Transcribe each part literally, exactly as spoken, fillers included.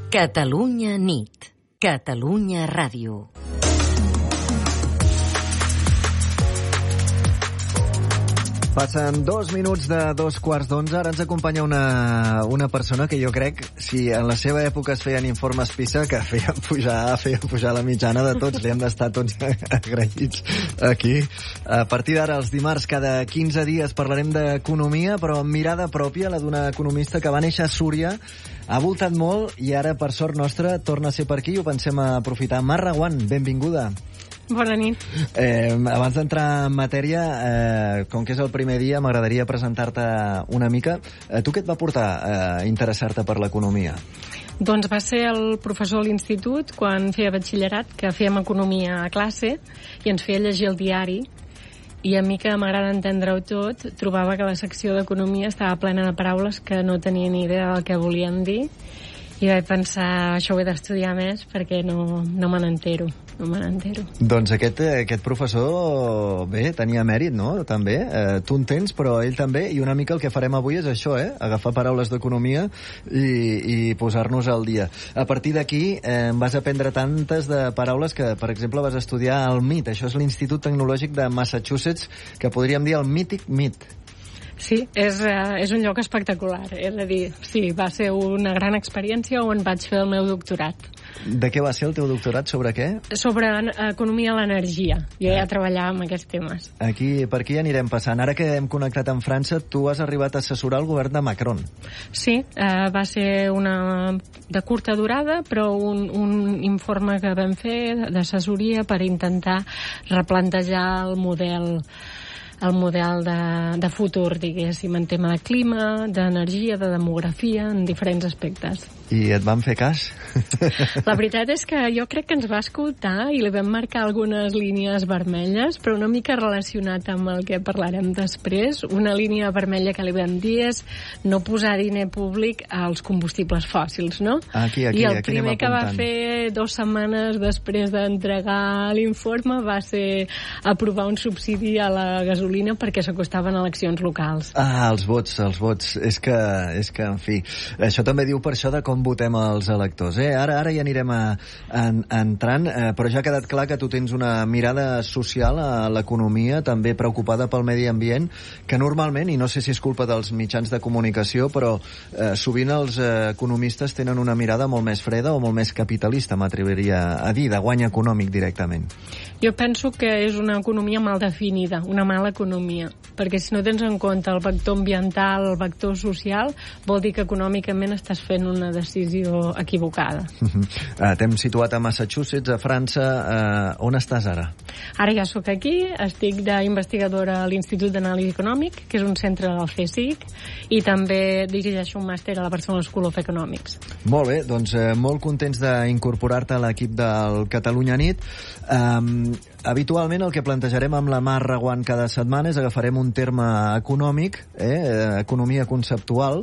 Catalunya nit. Catalunya Ràdio. Passen dos minuts de dos quarts d'onze. Ara ens acompanya una, una persona que jo crec, si en la seva època es feien informes PISA, que feien pujar, feien pujar la mitjana de tots, li hem d'estar tots agraïts aquí. A partir d'ara, els dimarts, cada quinze dies, parlarem d'economia, però amb mirada pròpia, la d'una economista que va néixer a Súria, ha voltat molt i ara, per sort nostra, torna a ser per aquí i ho pensem a aprofitar. Mar Reguant, benvinguda. Bona nit. Eh, abans d'entrar en matèria, eh, com que és el primer dia, m'agradaria presentar-te una mica. Eh, tu què et va portar a eh, interessar-te per l'economia? Doncs va ser el professor a l'institut, quan feia batxillerat, que fèiem economia a classe i ens feia llegir el diari. I a mi, que m'agrada entendre-ho tot, trobava que la secció d'economia estava plena de paraules que no tenia ni idea del que volien dir. I vaig pensar, això ho he d'estudiar més perquè no, no me n'entero. No me n'entero. Doncs aquest, aquest professor, bé, tenia mèrit, no?, també. Eh, tu en tens, però ell també, i una mica el que farem avui és això, eh?, agafar paraules d'economia i, i posar-nos al dia. A partir d'aquí eh, vas aprendre tantes de paraules que, per exemple, vas estudiar el M I T. Això és l'Institut Tecnològic de Massachusetts, que podríem dir el mític M I T. Sí, és, uh, és un lloc espectacular. És a dir, sí, va ser una gran experiència on vaig fer el meu doctorat. De què va ser el teu doctorat? Sobre què? Sobre economia de l'energia. Jo ja treballava amb aquests temes. Aquí, per aquí ja anirem passant. Ara que hem connectat amb França, tu has arribat a assessorar el govern de Macron. Sí, uh, va ser una de curta durada, però un, un informe que vam fer d'assessoria per intentar replantejar el model el model de, de futur, diguéssim, en tema de clima, d'energia, de demografia, en diferents aspectes. I et van fer cas? La veritat és que jo crec que ens va escoltar i li vam marcar algunes línies vermelles, però una mica relacionat amb el que parlarem després. Una línia vermella que li vam dir és no posar diner públic als combustibles fòssils, no? Aquí, aquí, I el aquí primer que va fer dues setmanes després d'entregar l'informe va ser aprovar un subsidi a la gasolina perquè s'acostaven eleccions locals. Ah, els vots, els vots. És que, és que, en fi, això també diu per això de com votem els electors. Eh? Ara, ara ja anirem a, a, a entrant, eh, però ja ha quedat clar que tu tens una mirada social a l'economia, també preocupada pel medi ambient, que normalment, i no sé si és culpa dels mitjans de comunicació, però eh, sovint els eh, economistes tenen una mirada molt més freda o molt més capitalista, m'atreviria a dir, de guany econòmic directament. Jo penso que és una economia mal definida, una mala economia, perquè si no tens en compte el vector ambiental, el vector social, vol dir que econòmicament estàs fent una decisió equivocada. Uh, T'hem situat a Massachusetts, a França. Uh, on estàs ara? Ara ja sóc aquí, estic d'investigadora a l'Institut d'Anàlisi Econòmic, que és un centre del C S I C, i també dirigeixo un màster a la Barcelona School of Economics. Molt bé, doncs eh, molt contents d'incorporar-te a l'equip del Catalunya Nit. Um, habitualment el que plantejarem amb la Mar Reguant cada setmana és agafarem un terme econòmic, eh, economia conceptual,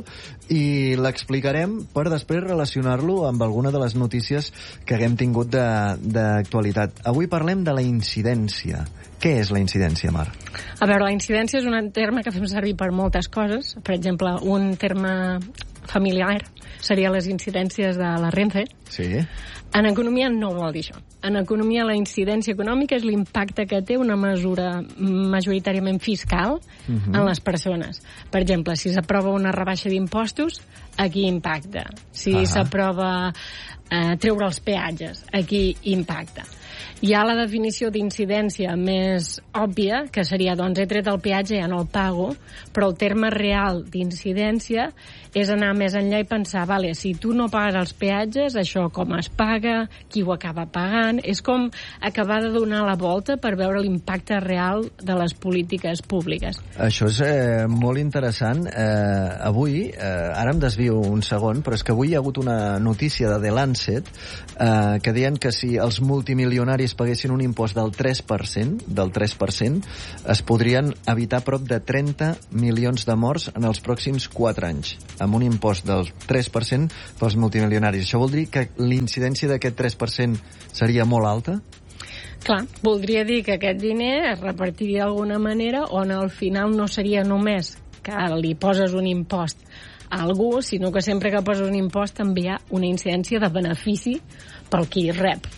i l'explicarem per després relacionar-lo amb alguna de les notícies que haguem tingut d'actualitat. Avui parlem de la incidència. Què és la incidència, Mar? A veure, la incidència és un terme que fem servir per moltes coses. Per exemple, un terme familiar seria les incidències de la Renfe. Sí. En economia no vol dir això. En economia la incidència econòmica és l'impacte que té una mesura majoritàriament fiscal uh-huh. en les persones. Per exemple, si s'aprova una rebaixa d'impostos, aquí impacta. Si uh-huh. s'aprova eh, treure els peatges, aquí impacta. Hi ha la definició d'incidència més òbvia, que seria, doncs, he tret el peatge i ja no el pago, però el terme real d'incidència és anar més enllà i pensar, vale, si tu no pagues els peatges, això com es paga, qui ho acaba pagant, és com acabar de donar la volta per veure l'impacte real de les polítiques públiques. Això és eh, molt interessant. Eh, avui, eh, ara em desvio un segon, però és que avui hi ha hagut una notícia de The Lancet eh, que deien que si els multimilionaris paguessin un impost del tres per cent, del tres per cent, es podrien evitar prop de trenta milions de morts en els pròxims quatre anys, amb un impost del tres per cent pels multimilionaris. Això vol dir que l'incidència d'aquest tres per cent seria molt alta? Clar, voldria dir que aquest diner es repartiria d'alguna manera on al final no seria només que li poses un impost a algú, sinó que sempre que poses un impost també hi ha una incidència de benefici pel qui rep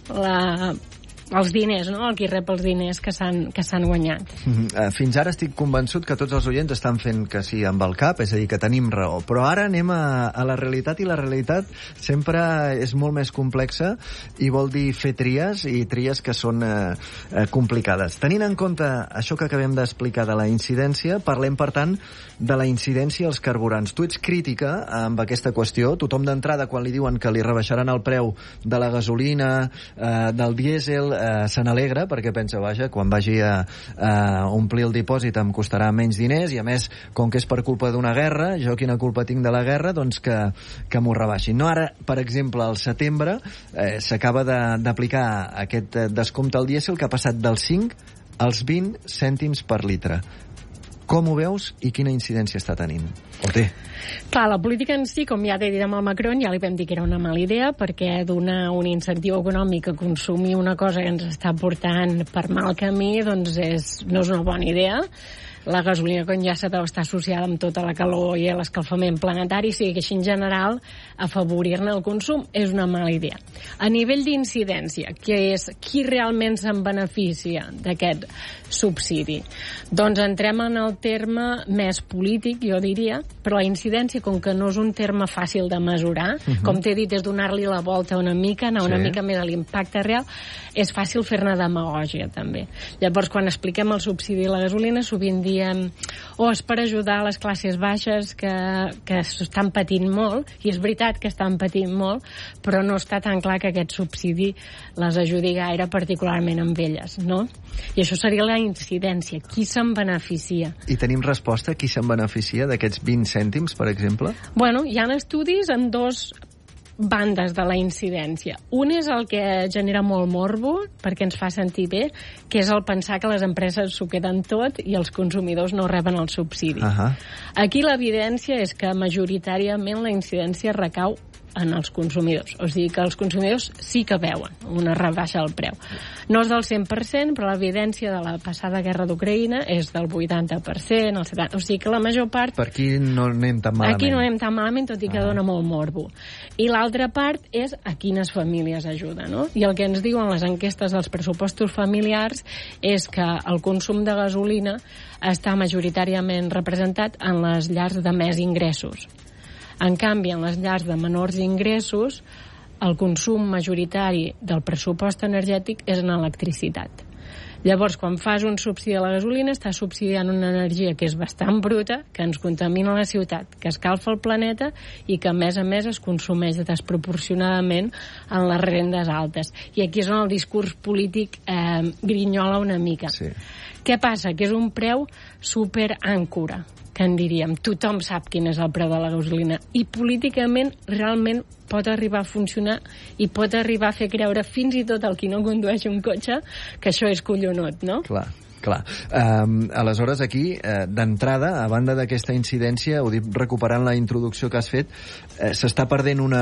la, els diners, no? El qui rep els diners que s'han que s'han guanyat. Mm-hmm. Fins ara estic convençut que tots els oients estan fent que sí amb el cap, és a dir, que tenim raó. Però ara anem a, a la realitat, i la realitat sempre és molt més complexa i vol dir fer tries, i tries que són eh, eh, complicades. Tenint en compte això que acabem d'explicar de la incidència, parlem, per tant, de la incidència als carburants. Tu ets crítica amb aquesta qüestió. Tothom d'entrada, quan li diuen que li rebaixaran el preu de la gasolina, eh, del dièsel, eh, se n'alegra, perquè pensa, vaja, quan vagi a, a omplir el dipòsit em costarà menys diners, i a més, com que és per culpa d'una guerra, jo quina culpa tinc de la guerra, doncs que, que m'ho rebaixin. No, ara, per exemple, al setembre eh, s'acaba d'aplicar aquest descompte al dièsel, que ha passat dels cinc als vint cèntims per litre. Com ho veus i quina incidència està tenint? O té? Clar, la política en si, com ja t'he dit amb el Macron, ja li vam dir que era una mala idea, perquè donar un incentiu econòmic a consumir una cosa que ens està portant per mal camí, doncs és, no és una bona idea. La gasolina, quan ja està associada amb tota la calor i l'escalfament planetari, sigui que així en general afavorir-ne el consum és una mala idea. A nivell d'incidència, que és qui realment se'n beneficia d'aquest subsidi? Doncs entrem en el terme més polític, jo diria, però la incidència, com que no és un terme fàcil de mesurar, uh-huh. com t'he dit, és donar-li la volta una mica, anar sí. una mica més a l'impacte real, és fàcil fer-ne demagògia, també. Llavors, quan expliquem el subsidi de la gasolina, sovint diem, oh, és per ajudar les classes baixes que, que estan patint molt, i és veritat que estan patint molt, però no està tan clar que aquest subsidi les ajudi gaire, particularment amb elles, no? I això seria la incidència. Qui se'n beneficia? I tenim resposta? Qui se'n beneficia d'aquests vint cèntims, per exemple? Bueno, hi ha estudis en dos bandes de la incidència. Un és el que genera molt morbo, perquè ens fa sentir bé, que és el pensar que les empreses s'ho queden tot i els consumidors no reben el subsidi. Uh-huh. Aquí l'evidència és que majoritàriament la incidència recau en els consumidors. O sigui que els consumidors sí que veuen una rebaixa del preu. No és del cent per cent, però l'evidència de la passada guerra d'Ucraïna és del vuitanta per cent, el setanta per cent. O sigui que la major part... Per aquí no anem tan malament. Aquí no anem tan malament, tot i que ah. dona molt morbo. I l'altra part és a quines famílies ajuda, no? I el que ens diuen les enquestes dels pressupostos familiars és que el consum de gasolina està majoritàriament representat en les llars de més ingressos. En canvi, en les llars de menors ingressos, el consum majoritari del pressupost energètic és en electricitat. Llavors, quan fas un subsidi a la gasolina, estàs subsidiant una energia que és bastant bruta, que ens contamina la ciutat, que escalfa el planeta i que, a més a més, es consumeix desproporcionadament en les rendes altes. I aquí és on el discurs polític eh, grinyola una mica. Sí. Què passa? Que és un preu super àncora, que en diríem. Tothom sap quin és el preu de la gasolina. I políticament realment pot arribar a funcionar i pot arribar a fer creure fins i tot el qui no condueix un cotxe que això és collonut, no? Clar. Clar. Um, aleshores, aquí, uh, d'entrada, a banda d'aquesta incidència, ho dic recuperant la introducció que has fet, uh, s'està perdent una...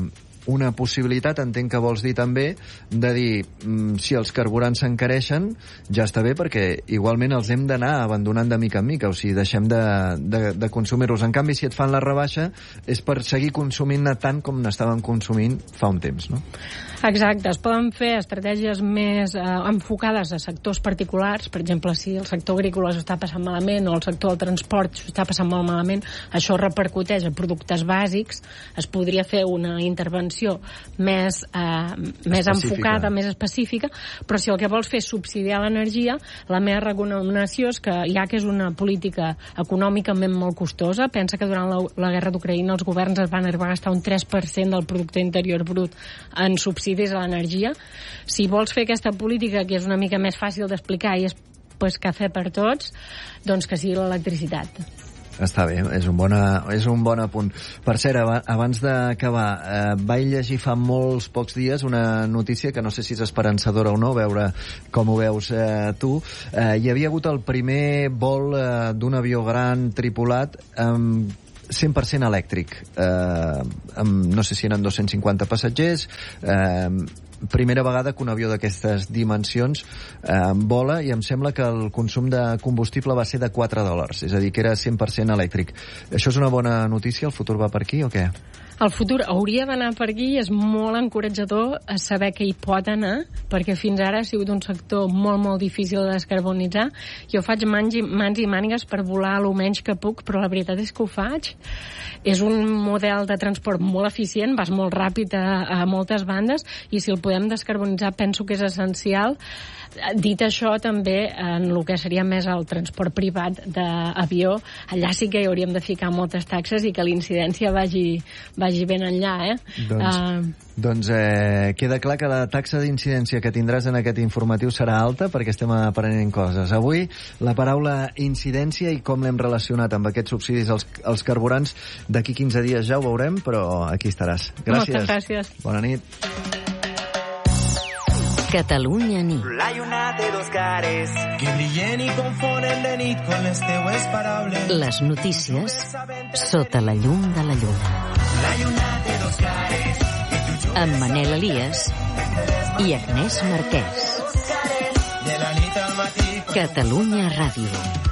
una possibilitat, entenc que vols dir també, de dir, mm, si els carburants s'encareixen, ja està bé, perquè igualment els hem d'anar abandonant de mica en mica, o sigui, deixem de, de, de consumir-los. En canvi, si et fan la rebaixa, és per seguir consumint-ne tant com n'estàvem consumint fa un temps, no? Exacte, es poden fer estratègies més eh, enfocades a sectors particulars, per exemple, si el sector agrícola s'ho està passant malament o el sector del transport s'ho està passant molt malament, això repercuteix a productes bàsics, es podria fer una intervenció més, eh, més enfocada, més específica, però si el que vols fer és subsidiar l'energia, la meva recomanació és que, ja que és una política econòmicament molt costosa, pensa que durant la, la guerra d'Ucraïna els governs es van arribar a gastar un tres per cent del producte interior brut en subsidis a l'energia. Si vols fer aquesta política, que és una mica més fàcil d'explicar i és pues, cafè per tots, doncs que sigui l'electricitat. Està bé, és un, bona, és un bon apunt. Per cert, abans d'acabar, eh, vaig llegir fa molts pocs dies una notícia que no sé si és esperançadora o no, veure com ho veus eh, tu. Eh, hi havia hagut el primer vol eh, d'un avió gran tripulat amb cent per cent elèctric. Eh, amb, no sé si eren dos-cents cinquanta passatgers, eh, primera vegada que un avió d'aquestes dimensions eh, vola, i em sembla que el consum de combustible va ser de quatre dòlars, és a dir, que era cent per cent elèctric. Això és una bona notícia? El futur va per aquí o què? El futur hauria d'anar per aquí i és molt encoratjador a saber que hi pot anar, perquè fins ara ha sigut un sector molt, molt difícil de descarbonitzar. Jo faig mans i, mans i mànigues per volar el menys que puc, però la veritat és que ho faig. És un model de transport molt eficient, vas molt ràpid a, a moltes bandes, i si el podem descarbonitzar penso que és essencial. Dit això, també en el que seria més el transport privat d'avió, allà sí que hi hauríem de ficar moltes taxes i que l'incidència vagi, vagi ben enllà, eh? Doncs, uh... doncs eh, queda clar que la taxa d'incidència que tindràs en aquest informatiu serà alta, perquè estem aprenent coses. Avui, la paraula incidència i com l'hem relacionat amb aquests subsidis als, als carburants, d'aquí quinze dies ja ho veurem, però aquí estaràs. Gràcies. Moltes gràcies. Bona nit. Catalunya nit. La lluna té dos cares que brillen i confonen de nit con les teues paraules. Les notícies sota la llum de la lluna. La lluna té dos cares. Amb Manel Elias i Agnès Marquès. De la nit al matí. Catalunya Ràdio.